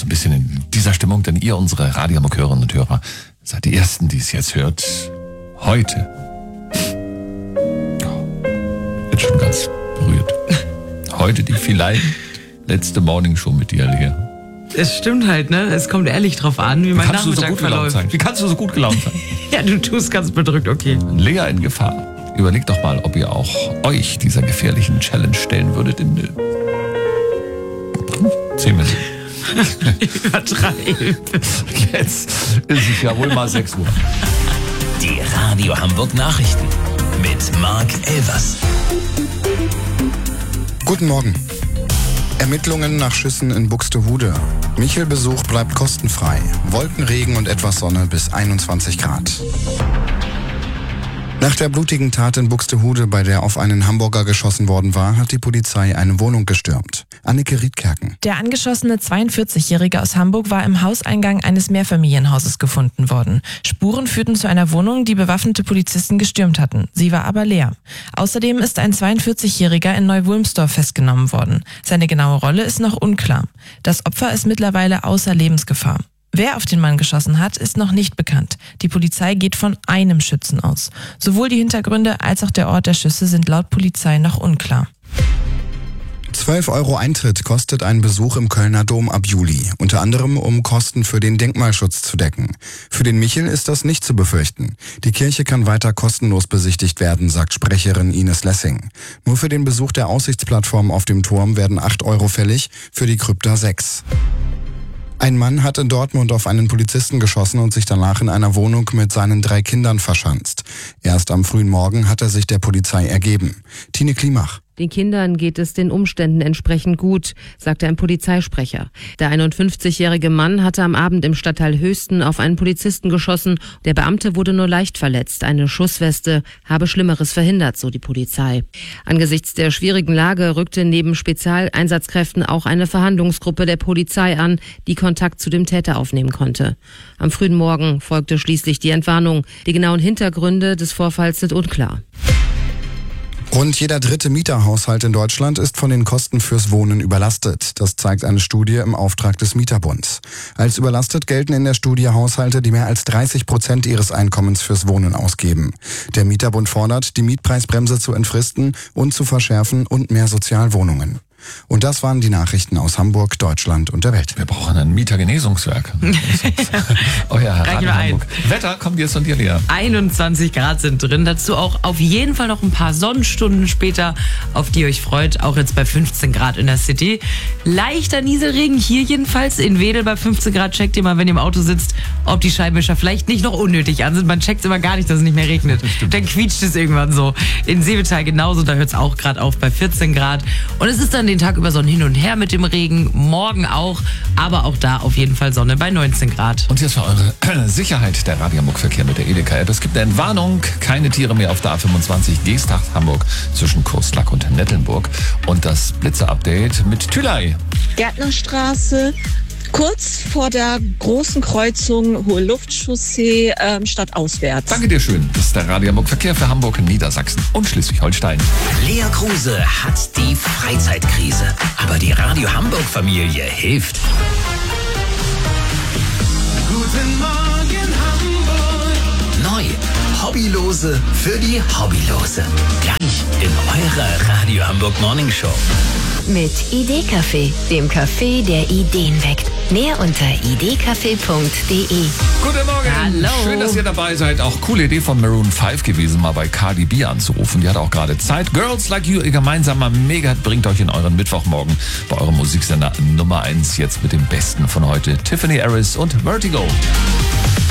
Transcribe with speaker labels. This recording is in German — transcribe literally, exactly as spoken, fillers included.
Speaker 1: so ein bisschen in dieser Stimmung, denn ihr, unsere Radio Hamburg-Hörerinnen und Hörer, seid die Ersten, die es jetzt hört. Heute. Oh, jetzt schon ganz berührt. Heute die vielleicht letzte Morningshow mit dir, Lea.
Speaker 2: Es stimmt halt, ne? Es kommt ehrlich drauf an, wie mein
Speaker 1: Wie kannst du so
Speaker 2: Nachmittag
Speaker 1: gut gelaunt
Speaker 2: verläuft.
Speaker 1: sein? Wie kannst du so gut gelaunt sein?
Speaker 2: Ja, du tust ganz bedrückt, okay.
Speaker 1: Lea in Gefahr. Überlegt doch mal, ob ihr auch euch dieser gefährlichen Challenge stellen würdet in äh, zehn Minuten.
Speaker 2: Übertreib.
Speaker 1: Jetzt ist es ja wohl mal sechs Uhr.
Speaker 3: Die Radio Hamburg Nachrichten mit Marc Elvers.
Speaker 4: Guten Morgen. Ermittlungen nach Schüssen in Buxtehude. Michel-Besuch bleibt kostenfrei. Wolkenregen und etwas Sonne bis einundzwanzig Grad. Nach der blutigen Tat in Buxtehude, bei der auf einen Hamburger geschossen worden war, hat die Polizei eine Wohnung gestürmt. Annike Riedkerken.
Speaker 5: Der angeschossene zweiundvierzigjährige aus Hamburg war im Hauseingang eines Mehrfamilienhauses gefunden worden. Spuren führten zu einer Wohnung, die bewaffnete Polizisten gestürmt hatten. Sie war aber leer. Außerdem ist ein zweiundvierzigjähriger in Neu-Wulmsdorf festgenommen worden. Seine genaue Rolle ist noch unklar. Das Opfer ist mittlerweile außer Lebensgefahr. Wer auf den Mann geschossen hat, ist noch nicht bekannt. Die Polizei geht von einem Schützen aus. Sowohl die Hintergründe als auch der Ort der Schüsse sind laut Polizei noch unklar.
Speaker 4: zwölf Euro Eintritt kostet ein Besuch im Kölner Dom ab Juli, unter anderem um Kosten für den Denkmalschutz zu decken. Für den Michel ist das nicht zu befürchten. Die Kirche kann weiter kostenlos besichtigt werden, sagt Sprecherin Ines Lessing. Nur für den Besuch der Aussichtsplattform auf dem Turm werden acht Euro fällig, für die Krypta sechs. Ein Mann hat in Dortmund auf einen Polizisten geschossen und sich danach in einer Wohnung mit seinen drei Kindern verschanzt. Erst am frühen Morgen hat er sich der Polizei ergeben. Tine Klimach.
Speaker 6: Den Kindern geht es den Umständen entsprechend gut, sagte ein Polizeisprecher. Der einundfünfzigjährige Mann hatte am Abend im Stadtteil Höchsten auf einen Polizisten geschossen. Der Beamte wurde nur leicht verletzt. Eine Schussweste habe Schlimmeres verhindert, so die Polizei. Angesichts der schwierigen Lage rückte neben Spezialeinsatzkräften auch eine Verhandlungsgruppe der Polizei an, die Kontakt zu dem Täter aufnehmen konnte. Am frühen Morgen folgte schließlich die Entwarnung. Die genauen Hintergründe des Vorfalls sind unklar.
Speaker 4: Rund jeder dritte Mieterhaushalt in Deutschland ist von den Kosten fürs Wohnen überlastet. Das zeigt eine Studie im Auftrag des Mieterbunds. Als überlastet gelten in der Studie Haushalte, die mehr als dreißig Prozent ihres Einkommens fürs Wohnen ausgeben. Der Mieterbund fordert, die Mietpreisbremse zu entfristen und zu verschärfen und mehr Sozialwohnungen. Und das waren die Nachrichten aus Hamburg, Deutschland und der Welt.
Speaker 1: Wir brauchen ein Mietergenesungswerk. Euer Radio Hamburg. Wetter kommt jetzt von dir, Lea.
Speaker 2: einundzwanzig Grad sind drin. Dazu auch auf jeden Fall noch ein paar Sonnenstunden später, auf die ihr euch freut. Auch jetzt bei fünfzehn Grad in der City. Leichter Nieselregen hier jedenfalls. In Wedel bei fünfzehn Grad checkt ihr mal, wenn ihr im Auto sitzt, ob die Scheibenwischer vielleicht nicht noch unnötig an sind. Man checkt immer gar nicht, dass es nicht mehr regnet. Dann quietscht es irgendwann so. In Seevetal genauso, da hört es auch gerade auf bei vierzehn Grad. Und es ist dann den Tag über so ein Hin und Her mit dem Regen. Morgen auch, aber auch da auf jeden Fall Sonne bei neunzehn Grad.
Speaker 1: Und jetzt für eure Sicherheit der Radio Hamburg-Verkehr mit der Edeka-App. Es gibt eine Entwarnung, keine Tiere mehr auf der A fünfundzwanzig Geesthacht Hamburg zwischen Kurslack und Nettelnburg. Und das Blitzer-Update mit Thülei.
Speaker 7: Gärtnerstraße, kurz vor der großen Kreuzung Hohe Luftchaussee ähm, stadtauswärts.
Speaker 1: Danke dir schön. Das ist der Radio Hamburg-Verkehr für Hamburg, Niedersachsen und Schleswig-Holstein.
Speaker 3: Lea Kruse hat die Freizeitkrise, aber die Radio Hamburg-Familie hilft.
Speaker 8: Guten Morgen Hamburg.
Speaker 3: Neu. Hobbylose für die Hobbylose. Gleich in eurer Radio Hamburg Morning Show.
Speaker 9: Mit Idee-Café, dem Café, der Ideen weckt. Mehr unter idcafé punkt de.
Speaker 1: Guten Morgen.
Speaker 2: Hallo.
Speaker 1: Schön, dass ihr dabei seid. Auch coole Idee von Maroon fünf gewesen, mal bei Cardi B anzurufen. Die hat auch gerade Zeit. Girls Like You, ihr gemeinsamer Mega bringt euch in euren Mittwochmorgen bei eurem Musiksender Nummer eins. Jetzt mit dem Besten von heute. Tiffany Harris und Vertigo.